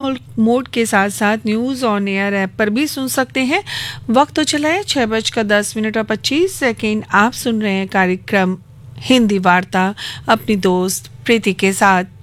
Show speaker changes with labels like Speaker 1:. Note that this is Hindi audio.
Speaker 1: मोड के साथ साथ न्यूज़ ऑन एयर ऐप पर भी सुन सकते हैं। वक्त तो चला है 6:10:25। आप सुन रहे हैं कार्यक्रम हिंदी वार्ता अपनी दोस्त प्रीति के साथ।